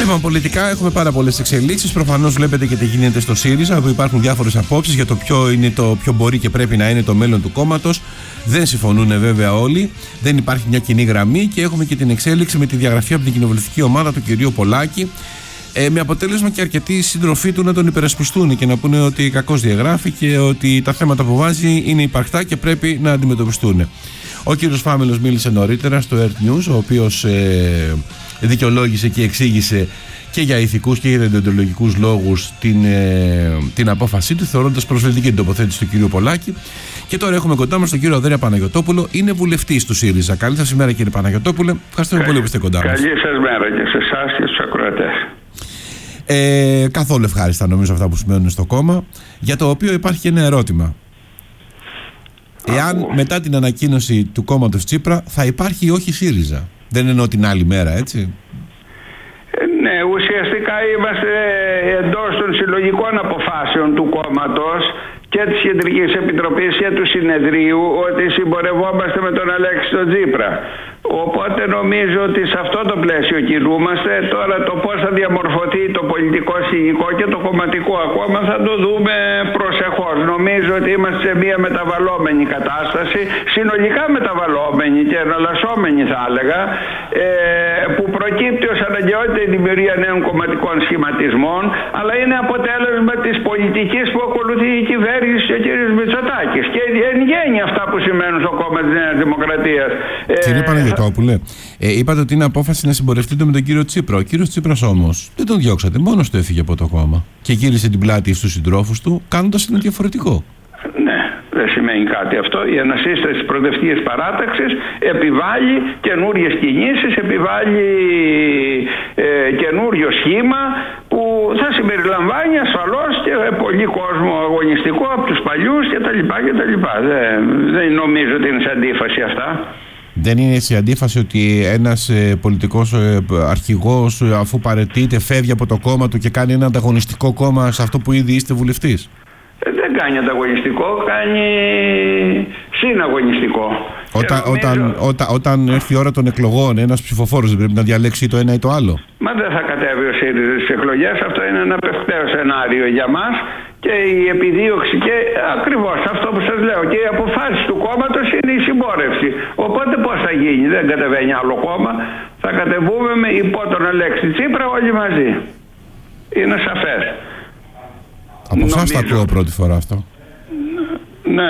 Πολιτικά έχουμε πάρα πολλές εξελίξεις. Προφανώς βλέπετε και τι γίνεται στο ΣΥΡΙΖΑ, όπου υπάρχουν διάφορες απόψεις για το ποιο είναι ποιο μπορεί και πρέπει να είναι το μέλλον του κόμματος. Δεν συμφωνούν βέβαια όλοι. Δεν υπάρχει μια κοινή γραμμή και έχουμε και την εξέλιξη με τη διαγραφή από την κοινοβουλευτική ομάδα του κυρίου Πολάκη. Με αποτέλεσμα και αρκετοί σύντροφοί του να τον υπερασπιστούν και να πούνε ότι κακώς διαγράφει και ότι τα θέματα που βάζει είναι υπαρκτά και πρέπει να αντιμετωπιστούν. Ο κύριος Φάμελος μίλησε νωρίτερα στο Earth News, ο οποίος δικαιολόγησε και εξήγησε και για ηθικούς και για διοντολογικούς λόγους την απόφασή του, θεωρώντας προσβλητική την τοποθέτηση του κυρίου Πολάκη. Και τώρα έχουμε κοντά μας τον κύριο Ανδρέα Παναγιωτόπουλο, είναι βουλευτής του ΣΥΡΙΖΑ. Καλή σας ημέρα κύριε Παναγιωτόπουλε, ευχαριστούμε πολύ που είστε κοντά μας. Καλή σας μέρα και σε εσάς και στους ακροατές. Καθόλου ευχάριστα νομίζω αυτά που σημαίνουν στο κόμμα, για το οποίο υπάρχει ένα ερώτημα. Εάν μετά την ανακοίνωση του κόμματος Τσίπρα θα υπάρχει ή όχι ΣΥΡΙΖΑ? Δεν εννοώ την άλλη μέρα, έτσι. Ναι, ουσιαστικά είμαστε εντός των συλλογικών αποφάσεων του κόμματος και της Κεντρικής Επιτροπής και του Συνεδρίου ότι συμπορευόμαστε με τον Αλέξη τον Τσίπρα. Οπότε νομίζω ότι σε αυτό το πλαίσιο κινούμαστε. Τώρα το πώς θα διαμορφωθεί το πολιτικό σκηνικό και το κομματικό ακόμα θα το δούμε προσεχώς. Νομίζω ότι είμαστε σε μια μεταβαλλόμενη κατάσταση, συνολικά μεταβαλλόμενη και εναλλασσόμενη θα έλεγα, που προκύπτει ως αναγκαιότητα η δημιουργία νέων κομματικών σχηματισμών, αλλά είναι αποτέλεσμα της πολιτικής που ακολουθεί η κυβέρνηση και ο κ. Μητσοτάκης και εν γέννη αυτά που σημαίνουν στο κόμμα της Νέας Δημοκρατίας. Κύριε Παναγιωτόπουλε, είπατε ότι είναι απόφαση να συμπορευτείτε με τον κύριο Τσίπρα. Ο κύριος Τσίπρας όμως δεν τον διώξατε, μόνος του έφυγε από το κόμμα και γύρισε την πλάτη στους συντρόφους του, κάνοντας ένα διαφορετικό. Ναι, δεν σημαίνει κάτι αυτό. Η ανασύσταση της προοδευτικής παράταξης επιβάλλει καινούριες κινήσεις, επιβάλλει καινούριο σχήμα που θα συμπεριλαμβάνει ασφαλώς και πολύ κόσμο αγωνιστικό από τους παλιούς κτλ. Δεν νομίζω ότι είναι σε αντίφαση αυτά. Δεν είναι σε αντίφαση ότι ένας πολιτικός αρχηγός, αφού παραιτείται, φεύγει από το κόμμα του και κάνει ένα ανταγωνιστικό κόμμα σε αυτό που ήδη είστε βουλευτής? Δεν κάνει ανταγωνιστικό, κάνει συναγωνιστικό. Όταν έρθει η ώρα των εκλογών, ένας ψηφοφόρος δεν πρέπει να διαλέξει το ένα ή το άλλο? Μα δεν θα κατέβει ο ΣΥΡΙΖΑ στις εκλογές. Αυτό είναι ένα παιχταίο σενάριο για μας και η επιδίωξη και ακριβώς αυτό που σας λέω. Και οι αποφάσεις του κόμματος είναι η συμπόρευση. Οπότε πώς θα γίνει? Δεν κατεβαίνει άλλο κόμμα. Θα κατεβούμε υπό τον Αλέξη Τσίπρα όλοι μαζί. Είναι σαφές. Από εσάς τα ακούω πρώτη φορά αυτό. Ναι.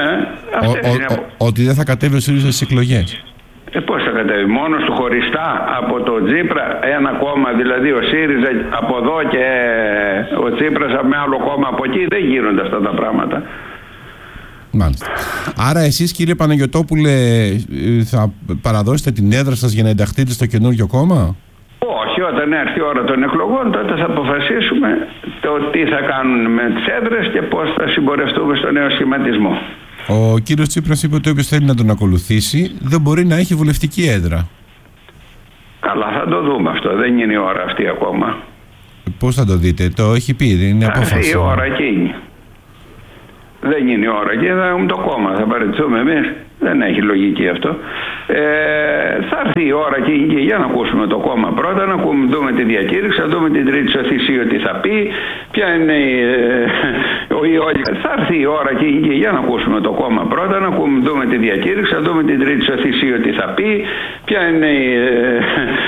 Ότι δεν θα κατέβει ο ΣΥΡΙΖΑ στις εκλογές. Πώς θα κατέβει? Μόνος του χωριστά από το Τσίπρα, ένα κόμμα δηλαδή ο ΣΥΡΙΖΑ από εδώ και ο Τσίπρας με άλλο κόμμα από εκεί? Δεν γίνονται αυτά τα πράγματα. Μάλιστα. Άρα εσείς κύριε Παναγιωτόπουλε θα παραδώσετε την έδρα σας για να ενταχθείτε στο καινούριο κόμμα? Όχι, όταν έρθει η ώρα των εκλογών τότε θα αποφασίσουμε το τι θα κάνουν με τις έδρες και πώς θα συμπορευτούμε στο νέο σχηματισμό. Ο κύριος Τσίπρας είπε ότι όποιος θέλει να τον ακολουθήσει δεν μπορεί να έχει βουλευτική έδρα. Καλά, θα το δούμε αυτό. Δεν είναι η ώρα αυτή ακόμα. Πώς θα το δείτε? Το έχει πει, δεν είναι απόφαση? Θα έρθει η ώρα εκείνη. Δεν είναι η ώρα και θα έχουμε το κόμμα. Θα παραιτηθούμε εμείς. Δεν έχει λογική αυτό. Θα έρθει η ώρα και για να ακούσουμε το κόμμα πρώτα, να δούμε τη διακήρυξη, να δούμε την τρίτη σωθησία τι θα πει, ποια είναι θα έρθει η ώρα και για να ακούσουμε το κόμμα πρώτα, να δούμε τη διακήρυξη, να δούμε την τρίτη σωθησία τι θα πει, ποια είναι